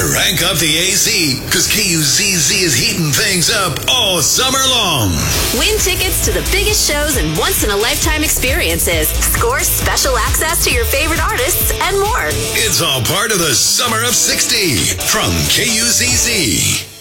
crank up the AC, because KUZZ is heating things up all summer long. Win tickets to the biggest shows and once-in-a-lifetime experiences. Score special access to your favorite artists and more. It's all part of the Summer of 60 from KUZZ.